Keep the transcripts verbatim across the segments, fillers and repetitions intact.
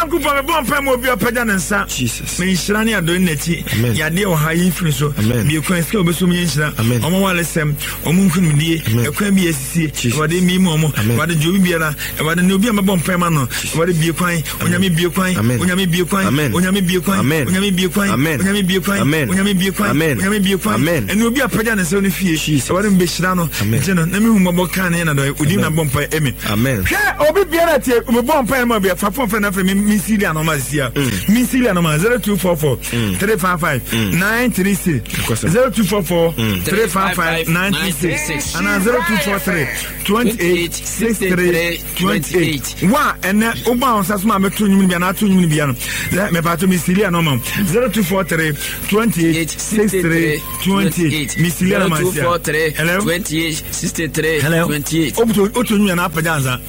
Yankupa me bon pay mo bi opagya nensa. Jesus. Me nhyira ne adon nati. Yade o ha yin firi so. Bi kwan ske obeso me nhyira. Omo wale sem, omo nkunimdie, ekwan bi asisi. Wade mi mu omo. Wade jobi biara. Wade ne obi am bon pay ma no. Wade bi kwan, onyame bi kwan, onyame bi kwan, onyame bi kwan, onyame bi kwan, onyame bi kwan, onyame bi kwan, onyame bi kwan. Ene obi apagya nensa no fie. Wade mbe hyira no. Je no na me hu mo kan na do odi na bon pay amen. Amen. Hwe obi biara tie me bon pay ma bi fa fon fa na fa me Minsilia no mazia. Minsilia no ma zero two four four three five five nine three six zero two four four three five five nine three six and zero two four three twenty-eight sixty-three twenty-eight. Wa ene oba on sasuma me to nyum bia na to nyum bia no. Me pa to Minsilia no ma zero two four three twenty-eight sixty-three twenty-eight. Minsilia no ma zero two four three twenty-eight sixty-three twenty-eight. Obuto oto nyum na apajanza.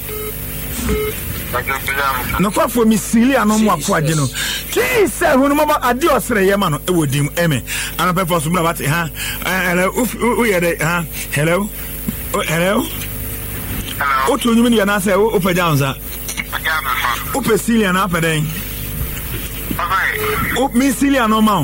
No kwa for Minsilia no mo akwaje no. Jesus hunu mo ade osere ye ma no e wodim amen. Ana pe for so bla bat ha. Hello u ye de ha. Hello. Hello. O to nyum ni na say o pa janza. O Minsilia na pa den. O Minsilia no ma.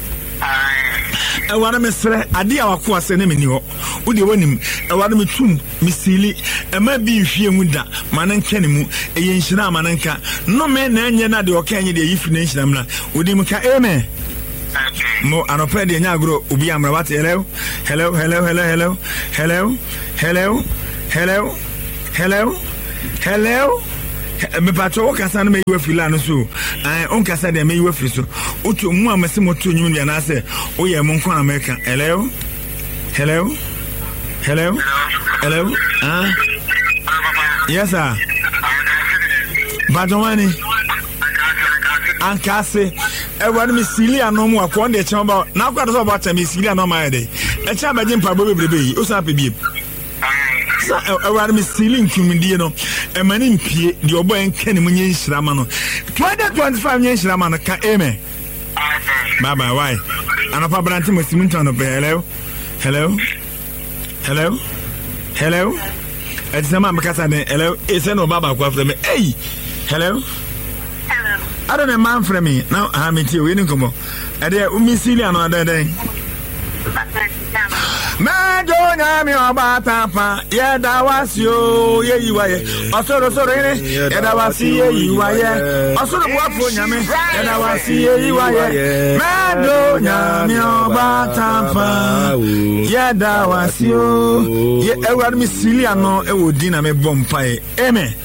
E wana mesre ade a wako ase ne meni ho wo de wanim e wana metum misili e ma bi hwie mu da manan kene mu e ye nhira manan ka no me na anye na de okanye de yifi na nhira mna wo de mu ka amen mo anope de nya agro obi amra wat hello hello hello hello hello hello hello hello hello hello me pato o kasa na me yiwa fila no so an on kasa de me yiwa firi so o to mu amase mo to nyum bia na se o ye mo nkon America hello hello hello hello ah yes sir badwani ankase e wa ni Minsilia no mu akon de chamba na akwa do so ba ta Minsilia no ma de e cha ba jim pa bo bebrebe yi o sa pe bi sa e wa ni Minsilia nkumdie no e mani mpie de obo enka ne munye nhira ma no twenty twenty-five nye nhira ma no ka amen bye bye why anapa branti mo simunta no be hello hello hello hello it's sama makasa ne hello e se no baba kwa frame hey hello hello I don't know man frame me now ha me tie we ni komo e de Minsilia no adan Majo nyami obata pa yeda wasio ye yiwaye osoro soro ine yeda wasi ye yiwaye osoro buafo nyame yeda wasi ye yiwaye Majo nyami obata pa yeda wasio ye ewar Minsilia no ewo dina me bompae amen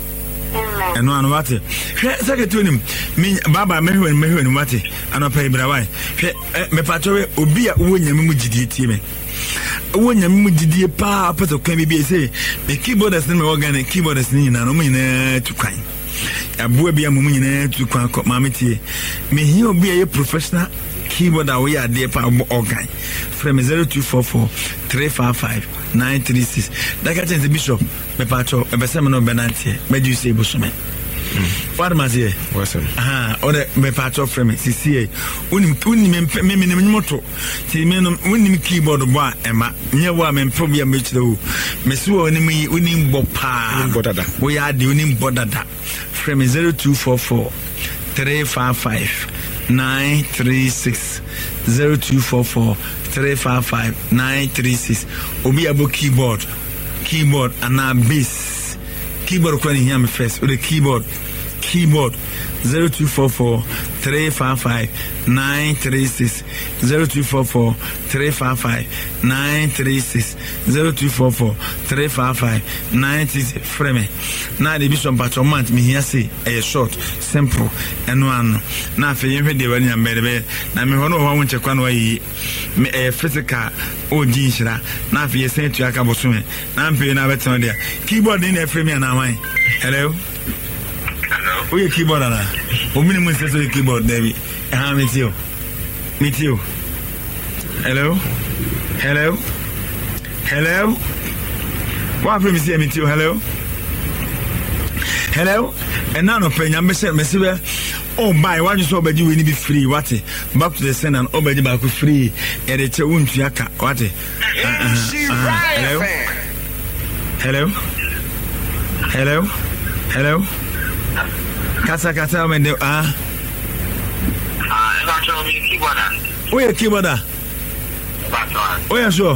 eno anu wate hwe seketunim mi baba mehwe mehwe ni wate anopa ibrawai hwe me patowe obi a wo nyame mu gidie tie me wo nyame mu gidie pa pato kan bi say the keyboarders ni me organ keyboarders ni na no mu nyina tukwan abua bia mu nyina tukwan ko mametie me hi obi a ye professional keyboard a we ade pa organ from zero two four four three five five nine three six that catch the bishop me pato e be se me no benantie me do say bosume what am I say wasem aha o de me pato from me sisi unim unim me me me moto ti me no unim keyboard bo a ema nye wo a me problem me kire wo me so unim unim bo pa bodada we ya de unim bodada from zero two four four three five five nine three six zero two four four three five five nine three six obi abo keyboard keyboard and a bass keyboard kwani here me first or the keyboard keyboard zero two four four three five five nine three six zero two four four three five five nine three six zero two four four three five five nine three six frame na the bishop patronment me here say a short simple and one na fe yen hwede wani ambere na me hono ho wonche kwa no yi me physical o jinshira na fe yesen tu aka bosume na mpe na beton dia keyboard in frame na wan hello hello o keyboard na o minimum say so keyboard David ha me tio me tio hello hello hello what frame say me tio hello hello and now no penya me say me say oh my why you so obedi we ni be free what back to the scene and obedi back free e de che wontu aka what hello hello hello hello Kasa kasa me de ah. Ah, e ba cho mi keyboarda. Oye keyboarda. Ba cho. Oye so.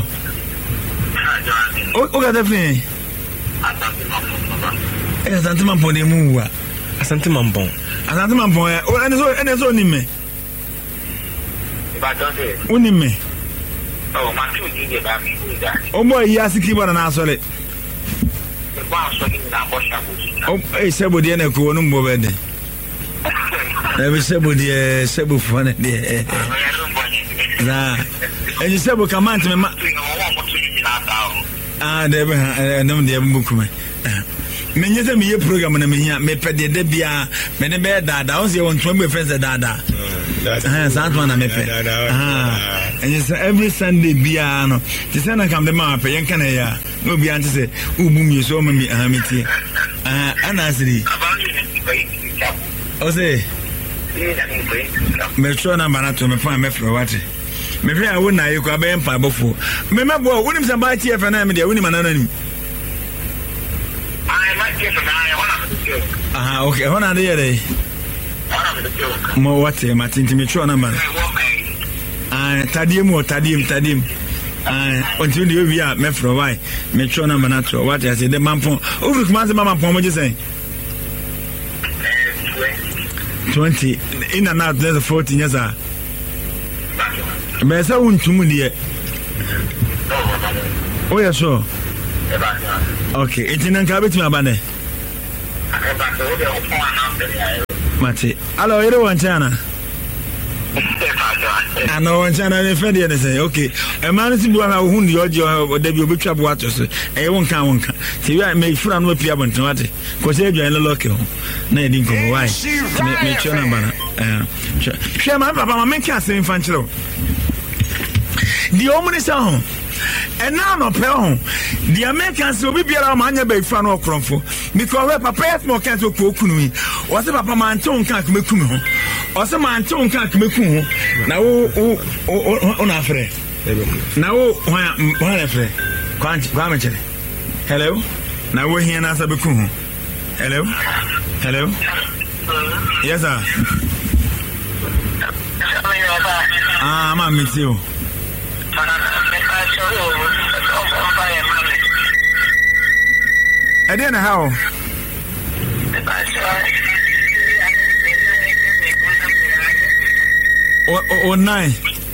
O o ga defin. Asante Mampon de mu wa. Asante Mampon. Asante Mampon e o ene so ene so ni me. Ba cho de. Uni me. Oh, ma tu ni de ba mi da. O mo ya si keyboard na asole. Ba so ni na bo sha bo. O e sebo de na ko no mbo be de. Na be sebo de sebo fo na de. Na. Enyi sebo command me ma. Ah, de be ha nam de mbuku me. Me nyese me ye program na me hia me pede de bia me ne be dada o se won twa me friends dada. Ah, Santana na me pe. Ah. Enyi se every Sunday bia no. Ti se na kam de ma pe yen kana ya. No bia nti se ubu mi so ma mi ah meti. Ah, ana asiri. O se me tro na bana to me fa me fro wate. Me hwe a wona ye ko abe mpa bofo. Me mebo wonim se ba tie fa na me de wonim anana nim. Aha, okay. Hona de yere. Mo wate matinti me tro na man. Ah, tadiem o tadiem tadiem. Ah, until the we are me fro why. Me tro na man atro. What I say the man pon. Over come say mama pon mo je say. twenty in and out there's fourteen years ah. Me say untum de. Oh yeah sure. Okay, it's in nka beti ma bane. Mate. Hello, you want China? I know one China they fed you say, okay. A man si bua na hu ndi ojo da bi obetwa bo ato so. E won kan won kan. Ti wi me fura no pia bonton ate. Ko se adwan le lock ho. Na e din ko why. Me me chona bana. Eh. Hwe ma papa ma me kan se mfa nchiro. Di omuni sa ho. And now no pe ho. The Americans will be biara ma anya be fura no okronfo. Because we papa small kan so ko kunu yi. O se papa ma nton kan ko mekunu ho. Ose man ton kan kmeku ho na wo o na frɛ na wo hwan hwan na frɛ kwan kwa me chere hello na wo hia na sa beku ho hello hello yes sir ah ma me tio ade na how O o nine.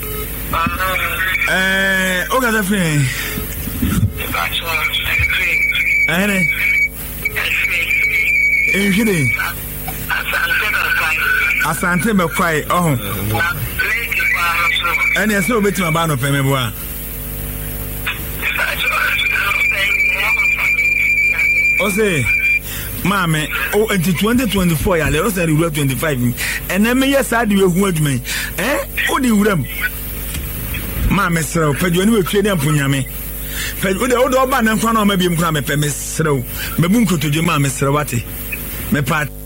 Eh, o ga da free. Eh ne. Eh hide. Asante me kwai oh. Ene so betima ba no peme bo a. O say Mame, oh, until twenty twenty-four, ya le say we twenty-five. And then me yes I do hu adwuma. Eh? O di wuram. Mame srew, pedwo ni we twe dem punyame. Pedwo de o do ba na nkwa na o ma biem kra me pe me srew. Me bu nkotoje mame srew wate. Me pa